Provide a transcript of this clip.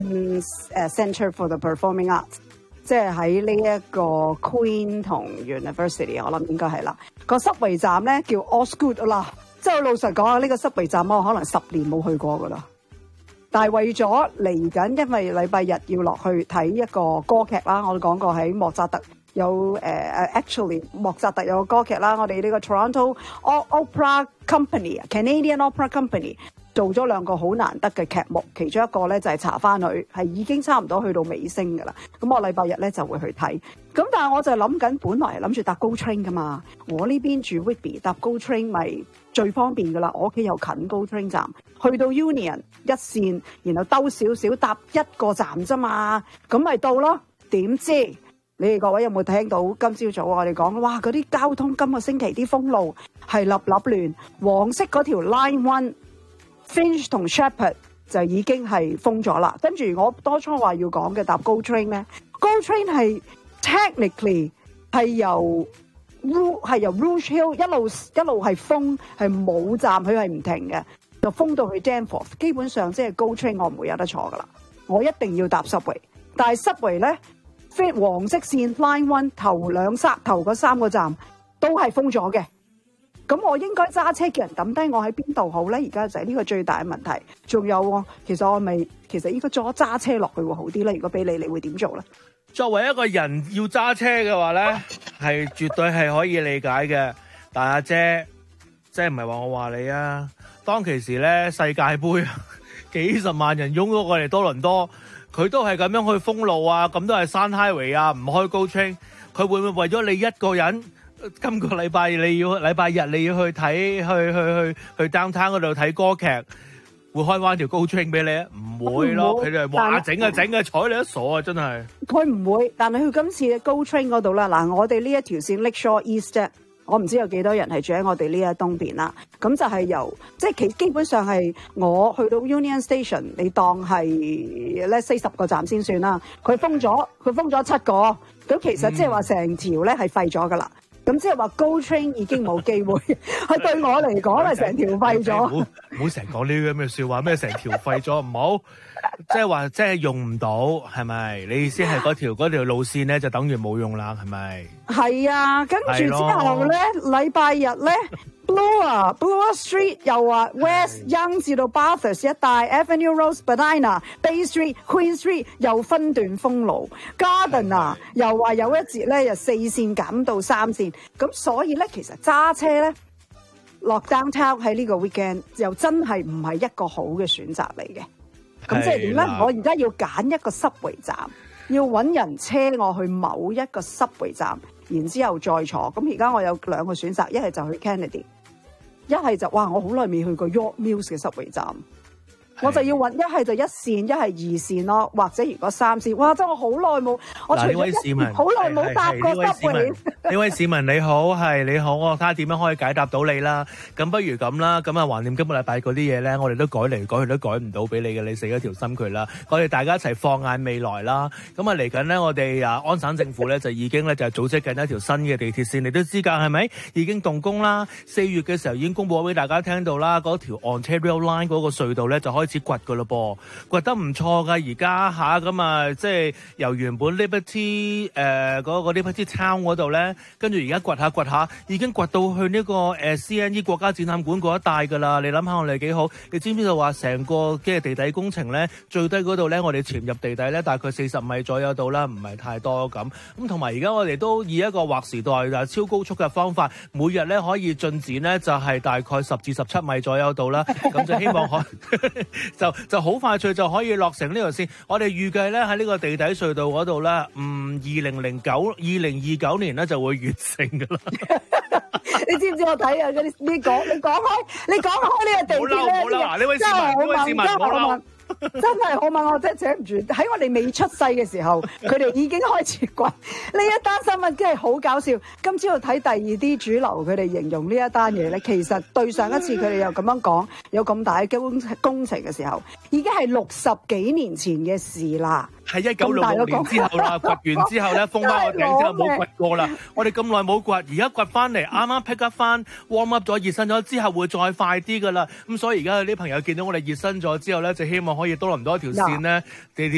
Centre for the Performing Arts， 即係喺呢一個 Queen 同 University， 我諗應該係啦。個subway站咧叫 Osgood 啦，即係老實講啊，呢個subway站我可能10年冇去過噶啦。但係為咗嚟緊，因為禮拜日要落去睇一個歌劇啦，我哋講過喺莫扎特有actually 莫扎特有個歌劇啦，我哋呢個 Toronto Opera Company、Canadian Opera Company 做咗2個好難得嘅劇目，其中一個咧就係查翻佢，係已經差唔多去到尾聲㗎啦。咁我禮拜日咧就會去睇。咁但係我就諗緊，本來諗住搭 GO Train 㗎嘛，我呢邊住 Whitby 搭 GO Train 咪最方便㗎啦，我屋企又近 GO Train 站，去到 Union 一線，然後兜少少搭1個站啫嘛，咁咪到咯。點知你哋各位有冇聽到今朝早我哋講，哇嗰啲交通今個星期啲封路係立亂，黃色嗰條 Line 1。Finch 同 Shepherd 就已經係封咗啦，跟住我當初話要講嘅搭 GO Train 咧 ，GO Train 係 technically 係由 Rouge Hill 一路係封，係冇站，佢係唔停嘅，就封到去 Danforth， 基本上即係 GO Train 我唔會有得坐噶啦，我一定要搭 Subway， 但係 Subway 咧，黃色線 Line 1頭嗰3個站都係封咗嘅。咁我應該揸車叫人抌低我喺邊度好咧？而家就係呢個最大嘅問題。仲有其實應該揸車落去會好啲咧。如果俾你會點做咧？ 作為一個人要揸車嘅話咧，係絕對係可以理解嘅。但阿姐，即係唔係話我話你啊？當其時咧世界盃幾十萬人湧咗過嚟多倫多，佢都係咁樣去封路啊，咁都係山 highway 啊，唔開 GO Train，佢會唔會為咗你一個人？今個禮拜日你要去睇去 downtown 嗰度睇歌劇，會開翻條 GO Train 俾你啊？唔會咯，佢哋話整啊，睬你一傻啊！真係佢唔會，但係佢今次嘅 GO Train 嗰度啦，嗱，我哋呢一條線 Lakeshore East， 我唔知有幾多人係住喺我哋呢一東邊啦。咁就係由即係基本上係我去到 Union Station， 你當係咧40個站先算啦。佢封咗7個，咁其實即係話成條咧係廢咗噶啦。咁即係話 GO Train 已經冇機會，佢對我嚟講係成條廢咗。 唔好成日講呢啲咁嘅説話，咩成條廢咗唔好，即係話即係用唔到，係咪？你意思係嗰條路線咧就等於冇用啦，係咪？係啊，跟住之後咧，禮拜日咧 Bloor Street 又話 West Young 至到 Bathurst 一帶 Avenue Rose、Spadina、Bay Street、Queen Street 又分段封路 ，Gardiner 又話有一節咧由4線減到3線，咁所以咧其實揸車咧落 downtown 喺呢個 weekend 又真係唔係一個好嘅選擇嚟嘅。咁即係點咧？我而家要揀一個 subway 站，要揾人車我去某一個 subway 站，然之後再坐。咁而家我有2個選擇，一係就去 Kennedy， 一係就我好耐未去過 York Mills 嘅 subway 站，我就要揾一係就1線，一係2線咯，或者如果3線，哇！真係我好耐冇，我除咗好耐冇搭過 subway。 呢位市民你好，你好，我睇下點樣可以解答到你啦。咁不如咁啦，咁啊橫掂今個禮拜嗰啲嘢咧，我哋都改嚟改去都改唔到俾你嘅，你死咗條心佢啦。我哋大家一齊放眼未來啦。咁啊嚟緊咧，我哋安省政府咧就已經咧就組織緊一條新嘅地鐵線，你都知㗎係咪？已經動工啦。4月嘅時候已經公佈咗俾大家聽到啦，嗰條 Ontario Line 嗰個隧道咧就開始掘㗎咯噃，掘得唔錯㗎。而家嚇咁啊，即係由原本 Liberty 嗰個 Liberty Town 嗰度咧。跟住而家掘下，已經掘到去呢個CNE 國家展覽館嗰一帶㗎啦。你諗下我哋幾好？你知唔知道話成個嘅地底工程咧，最低嗰度咧，我哋潛入地底咧，大概40米左右到啦，唔係太多咁。咁同埋而家我哋都以一個劃時代超高速嘅方法，每日咧可以進展咧就係大概10至17米左右到啦。咁就希望就好快脆就可以落成呢條線。我哋預計咧喺呢個地底隧道嗰度咧，2029年咧就會完成噶啦！ 你知唔知我睇啊？嗰啲你講開呢個地鐵咧， 呢位市民， 真係好猛！我真係請唔住。喺我哋未出世嘅時候，佢哋已經開始掘呢一單新聞，真係好搞笑。今朝睇第2啲主流，佢哋形容呢一單嘢咧，其實對上一次佢哋又咁樣講，有咁大嘅工程嘅時候，已經係60幾年前嘅事啦。 係1966年之後啦，掘完之後咧封翻個頂之後冇掘過啦。我哋咁耐冇掘，而家掘翻嚟，啱啱 pick up 翻 warm up 咗，熱身咗之後會再快啲噶啦。咁所以而家有啲朋友見到我哋熱身咗之後咧，就希望可以多倫多一條線咧，地鐵